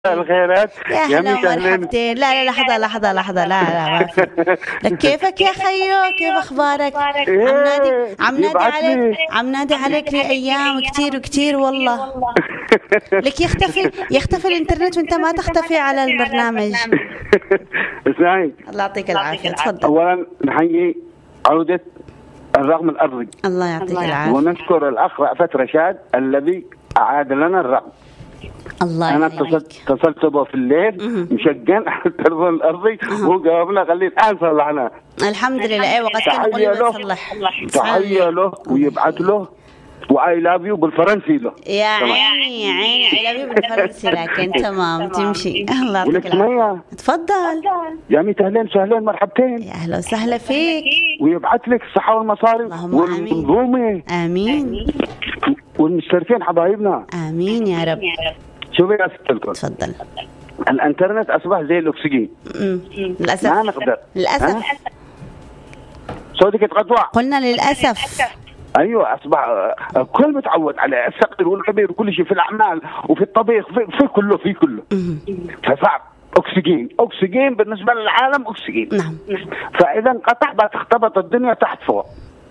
الخيرات يا يا هلا ميت أهلين. ومرحبتين. لا لحظة لحظة لحظة، لا ما في. لك كيفك يا خيو؟ كيف أخبارك؟ عم نادي يبعت عليك، لي عم نادي عليك لي أيام كتير وكتير والله. لك يختفي الإنترنت وأنت ما تختفي على البرنامج. اسمعي، الله يعطيك العافية، تفضل. أولا نحيي عودة الرقم الأرضي الله يعطيك العافية. ونشكر الأخ رأفت رشاد الذي أعاد لنا الرقم. الله أنا يحييك. اتصلت به في الليل مشجن على التلفون الأرضي وجاوبنا قال لي الآن صلحنا. الحمد لله. أيوة قد كان يقول لي بنصلح. تحية له ويبعث له وآي لاف يو بالفرنسي له. يا عيني يا عيني، I love you بالفرنسي، لكن تمام تمشي. الله يعطيك العافية. تفضل يا ميت أهلين سهلين مرحبتين. يا أهلا وسهلا فيك. ويبعث لك الصحة والمصاري والمنظومة. آمين. والمشتركين حبايبنا. آمين يا رب. شوفي يا ست الكل، تفضل. الانترنت أصبح زي الأكسجين. للأسف. ما نقدر. للأسف. صوتك يتقطع. قلنا للأسف. ايوه اصبح الكل متعود على الصغير والكبير وكل شيء في الاعمال وفي الطبيخ في كله فصعب. اكسجين بالنسبه للعالم اكسجين. نعم. فاذا انقطع بتختبط الدنيا تحت فوق.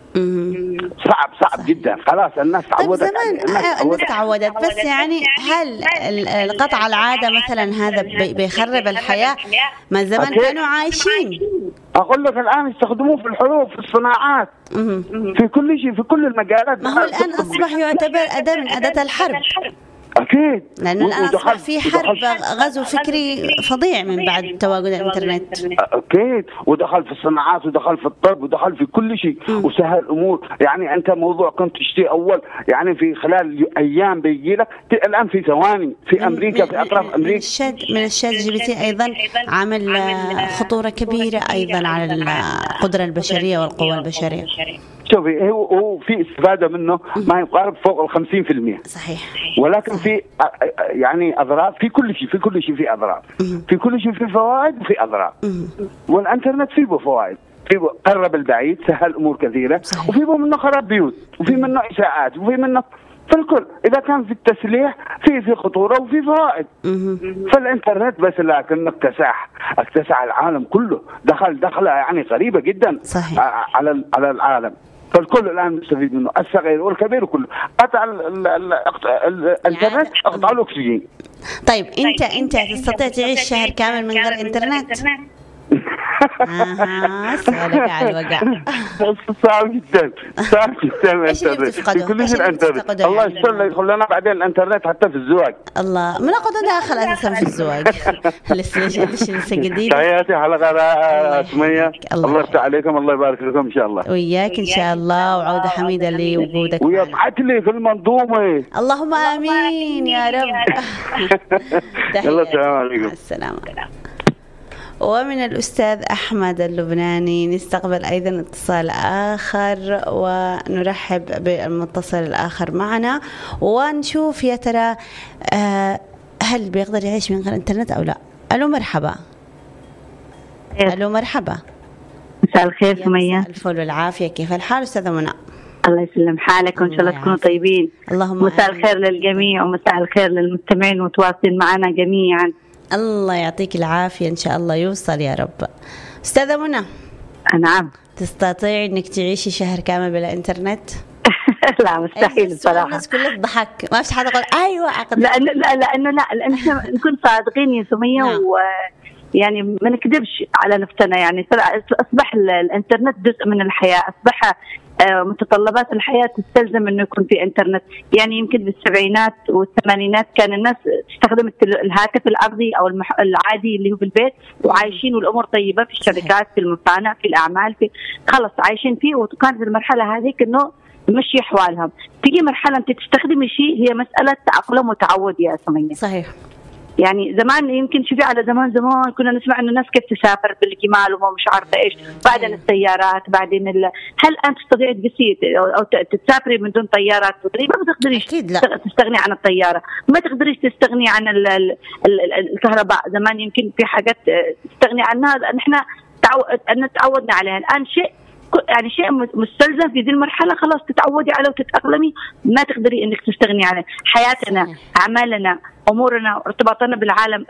صعب صح. جدا. خلاص الناس تعودت. طيب زمان الناس تعودت، بس يعني هل القطع العادة مثلا هذا بيخرب الحياة؟ ما زمان كانوا عايشين. أقول لك الآن يستخدموه في الحروب، في الصناعات، في كل شيء، في كل المجالات. ما هو الآن أصبح يعتبر أداة من أداة الحرب. أكيد. لأنه الآن أصبح في حرب، غزو فكري فظيع من بعد تواجد الإنترنت. أكيد. ودخل في الصناعات ودخل في الطب ودخل في كل شيء وسهل الأمور. يعني أنت موضوع كنت تشتري أول يعني في خلال أيام بيجي لك، الآن في ثواني. في أمريكا، في أطراف أمريكا. من الشات جي بي تي أيضا عمل خطورة كبيرة أيضا على القدرة البشرية والقوى البشرية. شوفي هو في استفادة منه ما يقارب فوق 50%. صحيح. ولكن في يعني أضرار في كل شيء، في أضرار، في كل شيء، في فوائد وفي أضرار. والإنترنت فيه فوائد، فيه قرب البعيد، سهل أمور كثيرة. صحيح. وفيه منه خراب بيوت، وفيه منه إساءات، وفيه منه في الكل. إذا كان في التسليح في خطورة وفي فوائد. فالإنترنت بس لكن اكتسح العالم كله، دخلة يعني غريبة جدا. صحيح. على العالم. فالكل الآن مستفيد منه، الصغير والكبير وكله. قطع الانترنت اقطع الأكسجين. طيب أنت تستطيع تعيش شهر كامل من غير إنترنت؟ سؤالك على الوقع. صعب جدا. ايش اللي بتفقده؟ كل شيء الانترنت. الله يستر يدخل لنا بعدين الانترنت حتى في الزواج. الله، من أقعد داخل أساسا في الزواج. لسه جديد. تحياتي حلقة سمية. الله يفتح عليكم، الله يبارك لكم إن شاء الله. وياك إن شاء الله، وعودة حميدة لوجودك. ويبعث لي في المنظومة. اللهم آمين يا رب. يلا السلام عليكم. السلام. ومن الأستاذ أحمد اللبناني نستقبل أيضا اتصال آخر، ونرحب بالمتصل الآخر معنا ونشوف يا ترى هل بيقدر يعيش من غير إنترنت أو لا. ألو مرحبا. ألو مرحبا. مساء الخير سمية. الفل والعافية، كيف الحال أستاذة منى؟ الله يسلم حالك وإن شاء الله تكونوا طيبين. اللهم مساء الخير للجميع ومساء الخير للمستمعين وتواصلين معنا جميعا. الله يعطيك العافية، إن شاء الله يوصل يا رب. أستاذة منى. نعم. تستطيعي إنك تعيشي شهر كامل بلا إنترنت؟ لا مستحيل بصراحة. الناس كلها تضحك، ما فيش حد يقول أيوة أقدر. لأنه نكون صادقين يا سمية. نعم. يعني ما نكذبش على نفسنا. يعني أصبح الإنترنت جزء من الحياة، أصبح متطلبات الحياة تستلزم أنه يكون في إنترنت. يعني يمكن بالسبعينات والثمانينات كان الناس تستخدم الهاتف الأرضي أو العادي اللي هو بالبيت وعايشين والأمور طيبة في الشركات، في المصانع، في الأعمال، في خلص عايشين فيه. وكانت المرحلة هذيك أنه مشي أحوالهم. تيجي مرحلة أنت تستخدمي شيء هي مسألة تأقلم وتعود يا سمية. صحيح. يعني زمان يمكن شوفي على زمان كنا نسمع إن الناس كيف تسافر بالجمال وما مش عارفة إيش، بعدين السيارات، بعدين هل أنت تستطيع تقسي أو تسافري من دون طيارات؟ ما تقدريش تستغني عن الطيارة، ما تقدريش تستغني عن الكهرباء. زمان يمكن في حاجات تستغني عنها نحن تعودنا عليها. الآن شيء يعني شيء مستلزم في ذي المرحلة، خلاص تتعودي عليه وتتأقلمي، ما تقدري إنك تستغني عنه. حياتنا، أعمالنا، أمورنا، ارتباطنا بالعالم